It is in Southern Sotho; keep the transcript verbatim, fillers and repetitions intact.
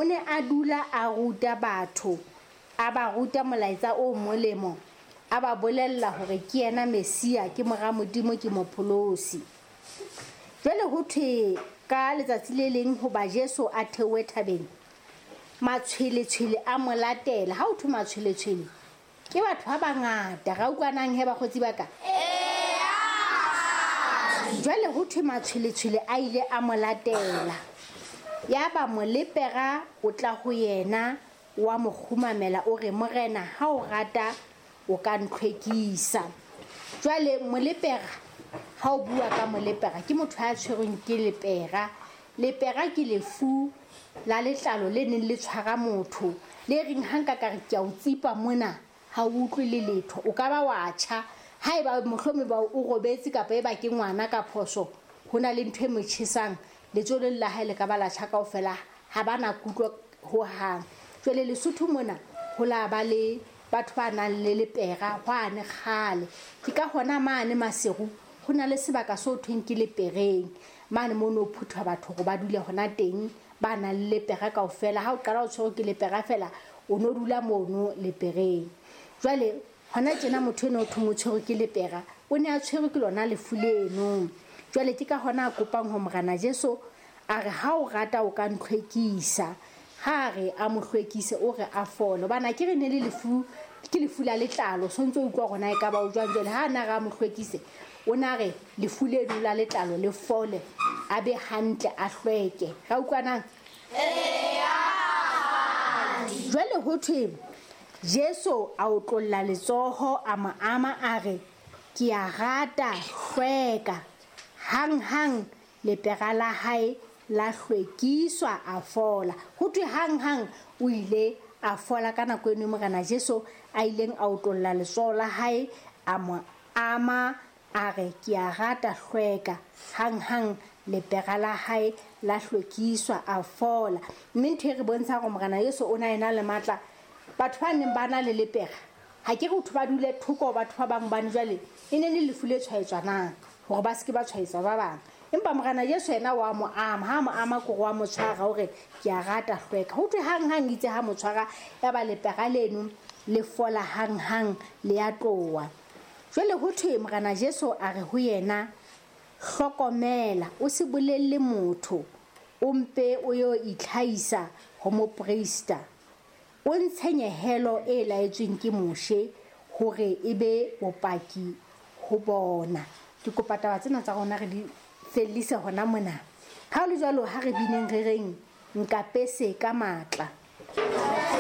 o ne a dula a ruta batho, a ba ruta molaetsa o molemo, a ba bolella hore ke yena Mesia, ke mora Modimo, ke mopholosi. Jwale ho thwe ka letsatsi le leng ho ba Jesu a theohe thabeng, matshwele-tshwele a mo latela. Ha o thwe matshwele-tshwele ke batho ba bangata, ra utlwanang he bakgotsi ba ka? Jwale ho thwe matshwele-tshwele a ile a mo latela, ya ba molepera o tla ho yena wa mo khumamela o re, morena ha o rata o ka ntlhwekisa. Jwale molepera, ha o bua ka molepera, ke motho a tshwerweng ke lepera. Lepera ke lefu la letlalo le neng le tshwara motho, le reng hanka ka re ke a o tsipa mona ha o utlwe le letho, o ka ba wa tjha. Ha eba mohlome ba o robetse kapa eba ke ngwana ka phoso, ho na le ntho e mo tjhesang, letsoleng la hae le ka ba la tjha kaofela, ha ba na kutlwa ho hang. Jwale Lesotho mona ho la ba le batho ba nang le lepera hwane kgale. Ke ka hona mane Maseru ho na le sebaka so thweng ke lepereng, mane mo no phuthwa batho go ba dule hona teng, ba nang le lepera kaofela. Ha o qala o tshwerwe ke lepera fela, o no dula mono lepereng. Jwale hona tjena motho eno o thwe mo tshwerwe ke lepera, o ne a tshwerwe ke lona lefu leno. Jwale ke ka hona a kopang ho morana Jesu a re ha o rata o ka ntlhwekisa. Ha re a mo hlwekise o re a fole, bana ke re ne le lefu ke lefu la letlalo, so ntse o utlwa gona e ka ba o jwang. Jwale ha na ra mo hlwekise, o na re lefu leno la letlalo le fole, a be hantle, a hlweke. Ra utlwanang? Jwale ho thwe Jesu a o tlolla letsoho, a mo ama a re, ke a rata, hlweka. Hang hang lepera la hae la hlwekiswa, a fola. Ho thwe hang hang o ile a fola ka nako eno morana Jesu a ileng a o tlolla letsoho la hae, a mo ama a re, ke a rata, hlweka. Hang hang lepera la hae la hlwekiswa, a fola. Mme ntho e re bontsha gore morana Jesu o na ena le matla. Batho ba neng ba na le lepera, ha ke re batho ba dule thoko batho ba bang bane, jwale e ne le lefu le tshwaetswanang hore ba seke ba tshwaetsa ba bang. Empa morana Jesu yena wa mo ama, ha mo ama ko wa mo tshwara hore ke a rata, hlweka. Ho thwe hang hang itse ha mo tshwara, ya ba lepera leno le fola hang hang, le a tlowa. Jwale ho thwe morana Jesu a re ho yena, hlokomela o se bolelle motho, o mpe o yo itlhaisa ho moprista, o ntshenyehelo e laetsweng ke Moshe hore ebe bopaki ho bona. Ke kopa taba tsena tsa rona re di fellise hona mona. Ha o le jwalo, ha re bineng re reng nka pese ka matla.